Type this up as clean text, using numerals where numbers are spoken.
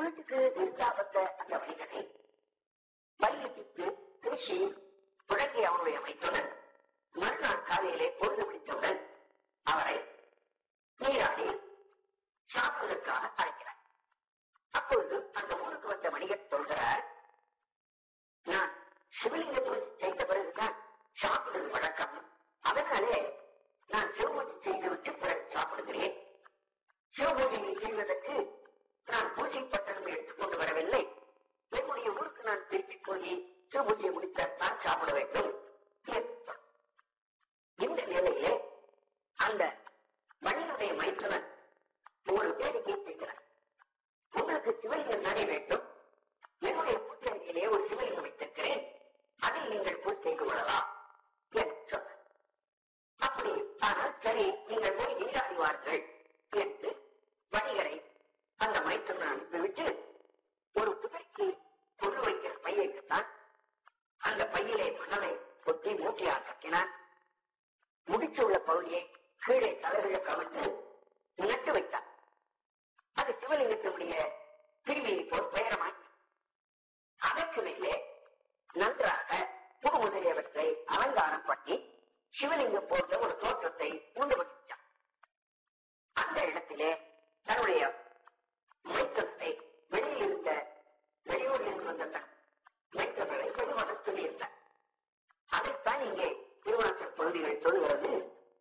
வீட்டுக்கு நிறுத்தாப்பட்ட அந்த மனிதனை பள்ளிக்கு பேசி புழங்கி அவனுடைய மைத்துடன் மறுநாள் காலையிலே பொழுது பிடித்தவுடன் அவரை நீராடி சாப்பிடுவதற்காக அழைக்கிறார். அப்பொழுது அந்த ஊருக்கு வந்த வணிகர் சொல்கிறார், நான் சிவலிங்க பூஜை செய்த பிறகுதான் சாப்பிடுவது வழக்கம், அதனாலே நான் சிவபூஜை செய்துவிட்டு பிறகு சாப்பிடுகிறேன். சிவபூஜையை செய்வதற்கு நான் பூஜை பட்டணம் எடுத்துக்கொண்டு வரவில்லை. என்னுடைய ஊருக்கு நான் திருப்பி போய் சிவபூஜையை முடித்தான் சாப்பிட வேண்டும். இந்த நிலையிலே அந்த மனிதனுடைய மைத்துனன் ஒரு வேடிக்கை செய்கிறார். உங்களுக்கு சிவலிங்கம் தானே வேண்டும், என்னுடைய பூஜையிலே ஒரு சிவலிங்கம் வைத்திருக்கிறேன், அதில் நீங்கள் பூஜை செய்து கொள்ளலாம் என்று சொன்னார். அப்படி ஆனால் சரி, நீங்கள் போய் நீராடிவார்கள் என்று வணிகரை அந்த மைத்துனன் அனுப்பிவிட்டு ஒரு புதைக்கு பொருள் வைக்கிற பையைத்தான் அந்த பையிலே மணலை கொத்தி மூட்டையாக கட்டினான். முடிச்சுள்ள பகுதியை கீழே தலைவிழ கவிழ்த்து நட்டு வைத்தார். அது சிவலிங்கத்தினுடைய திருவியை போல் பெயரமாய் அதற்கு மேலே நன்றாக புது முதலியவற்றை அலங்காரம் பண்ணி சிவலிங்கம் போன்ற ஒரு தோற்றம்